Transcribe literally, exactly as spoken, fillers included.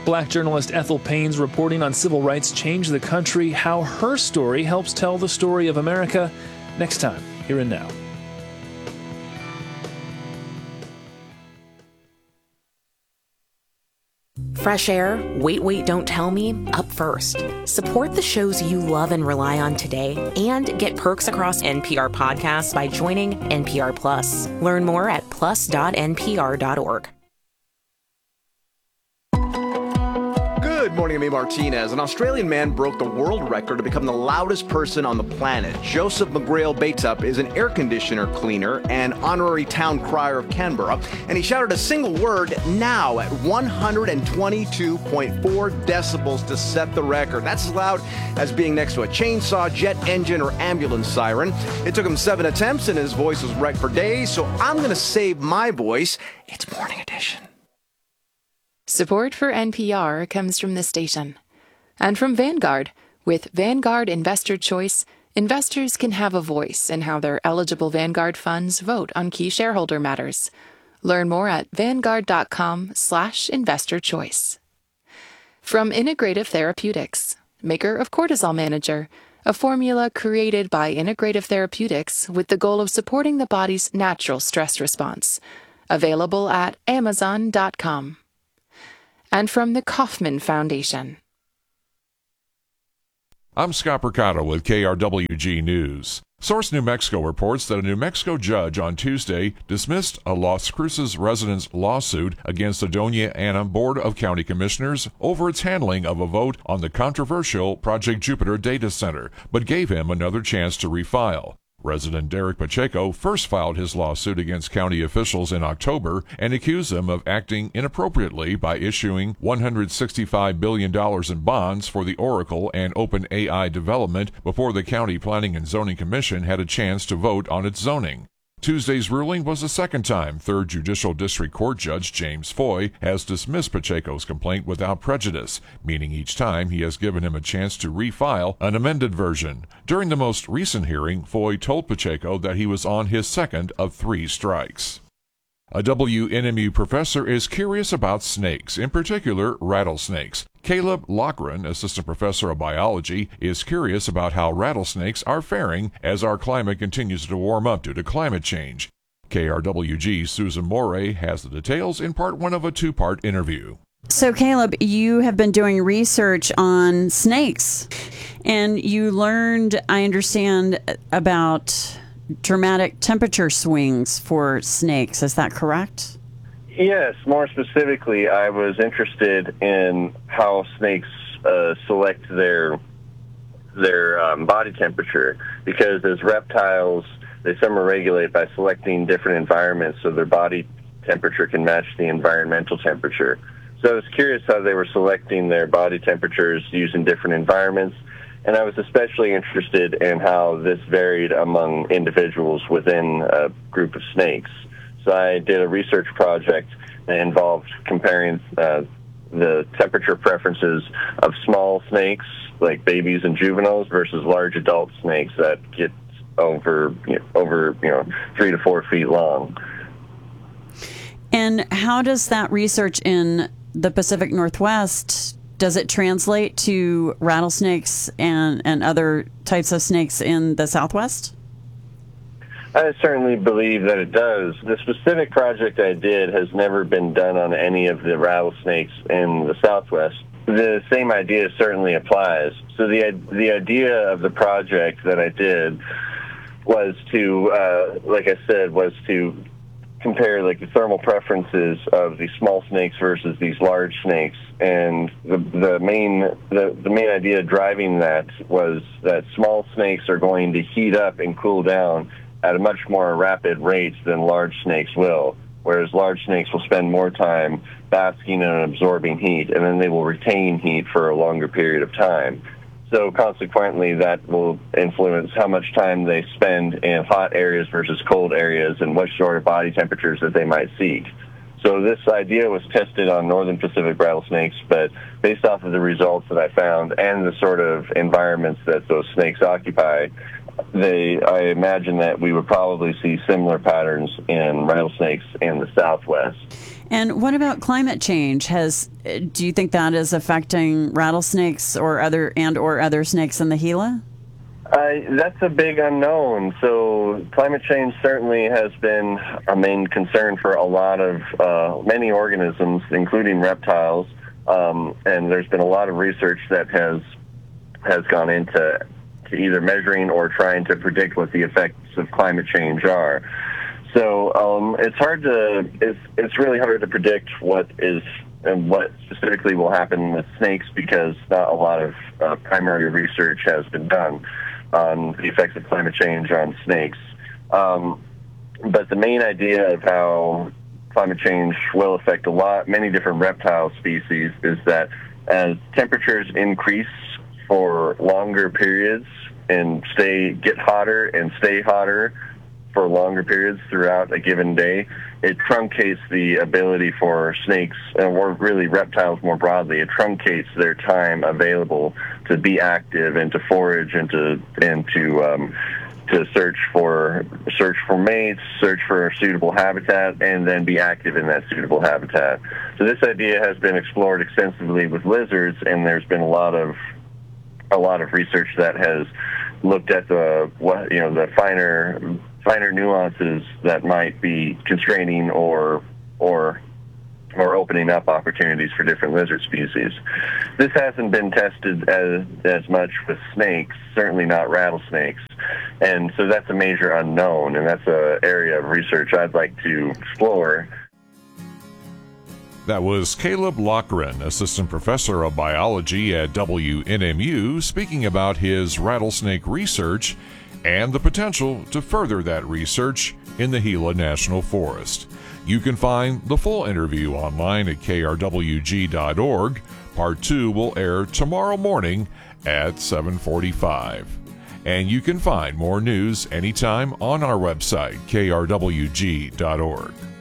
Black journalist Ethel Payne's reporting on civil rights changed the country, how her story helps tell the story of America. Next time, here and now. Fresh Air, Wait, Wait, Don't Tell Me, up first. Support the shows you love and rely on today and get perks across N P R podcasts by joining N P R Plus. Learn more at plus dot n p r dot org. Good morning, I'm A. Martinez. An Australian man broke the world record to become the loudest person on the planet. Joseph McGrail Bateup is an air conditioner cleaner and honorary town crier of Canberra, and he shouted a single word, now, at one hundred twenty-two point four decibels to set the record. That's as loud as being next to a chainsaw, jet engine, or ambulance siren. It took him seven attempts, and his voice was wrecked for days, so I'm going to save my voice. It's Morning Edition. Support for N P R comes from this station and from Vanguard. With Vanguard Investor Choice, investors can have a voice in how their eligible Vanguard funds vote on key shareholder matters. Learn more at vanguard.com slash investor choice. From Integrative Therapeutics, maker of Cortisol Manager, a formula created by Integrative Therapeutics with the goal of supporting the body's natural stress response. Available at amazon dot com. And from the Kauffman Foundation. I'm Scott Percato with K R W G News. Source New Mexico reports that a New Mexico judge on Tuesday dismissed a Las Cruces resident's lawsuit against the Doña Ana Board of County Commissioners over its handling of a vote on the controversial Project Jupiter data center, but gave him another chance to refile. Resident Derek Pacheco first filed his lawsuit against county officials in October and accused them of acting inappropriately by issuing one hundred sixty-five billion dollars in bonds for the Oracle and OpenAI development before the County Planning and Zoning Commission had a chance to vote on its zoning. Tuesday's ruling was the second time third Judicial District Court Judge James Foy has dismissed Pacheco's complaint without prejudice, meaning each time he has given him a chance to refile an amended version. During the most recent hearing, Foy told Pacheco that he was on his second of three strikes. A W N M U professor is curious about snakes, in particular rattlesnakes. Caleb Loughran, assistant professor of biology, is curious about how rattlesnakes are faring as our climate continues to warm up due to climate change. K R W G's Susan Moray has the details in part one of a two-part interview. So, Caleb, you have been doing research on snakes, and you learned, I understand, about dramatic temperature swings for snakes. Is that correct? Yes. More specifically, I was interested in how snakes uh, select their their um, body temperature, because as reptiles, they thermoregulate by selecting different environments so their body temperature can match the environmental temperature. So I was curious how they were selecting their body temperatures using different environments. And I was especially interested in how this varied among individuals within a group of snakes. So I did a research project that involved comparing uh, the temperature preferences of small snakes, like babies and juveniles, versus large adult snakes that get over, you know, over, you know, three to four feet long. And how does that research in the Pacific Northwest, does it translate to rattlesnakes and, and other types of snakes in the Southwest? I certainly believe that it does. The specific project I did has never been done on any of the rattlesnakes in the Southwest. The same idea certainly applies. So the the idea of the project that I did was to, uh, like I said, was to compare like the thermal preferences of these small snakes versus these large snakes, and the the main the, the main idea driving that was that small snakes are going to heat up and cool down at a much more rapid rate than large snakes will, whereas large snakes will spend more time basking and absorbing heat, and then they will retain heat for a longer period of time. So consequently, that will influence how much time they spend in hot areas versus cold areas and what sort of body temperatures that they might seek. So this idea was tested on northern Pacific rattlesnakes, but based off of the results that I found and the sort of environments that those snakes occupy, they, I imagine that we would probably see similar patterns in rattlesnakes in the Southwest. And what about climate change? Has do you think that is affecting rattlesnakes or other and or other snakes in the Gila? Uh, that's a big unknown. So climate change certainly has been a main concern for a lot of uh, many organisms, including reptiles. Um, and there's been a lot of research that has has gone into to either measuring or trying to predict what the effects of climate change are. So um, it's hard to it's it's really hard to predict what is and what specifically will happen with snakes because not a lot of uh, primary research has been done on the effects of climate change on snakes. Um, but the main idea of how climate change will affect a lot, many different reptile species, is that as temperatures increase for longer periods and stay get hotter and stay hotter for longer periods throughout a given day, it truncates the ability for snakes, or really reptiles more broadly, it truncates their time available to be active and to forage and to and to um, to search for search for mates, search for suitable habitat, and then be active in that suitable habitat. So this idea has been explored extensively with lizards, and there's been a lot of a lot of research that has looked at the what you know the finer finer nuances that might be constraining or or or opening up opportunities for different lizard species. This hasn't been tested as as much with snakes, certainly not rattlesnakes, and so that's a major unknown, and that's an area of research I'd like to explore. That was Caleb Loughran, Assistant Professor of Biology at W N M U, speaking about his rattlesnake research and the potential to further that research in the Gila National Forest. You can find the full interview online at K R W G dot org. Part two will air tomorrow morning at seven forty-five. And you can find more news anytime on our website, K R W G dot org.